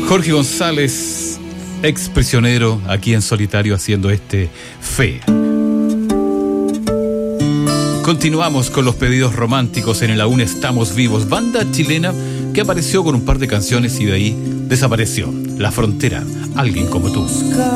Jorge González, ex prisionero, aquí en solitario haciendo Fe. Continuamos con los pedidos románticos en el Aún Estamos Vivos, banda chilena que apareció con un par de canciones y de ahí desapareció. La Frontera, Alguien como tú.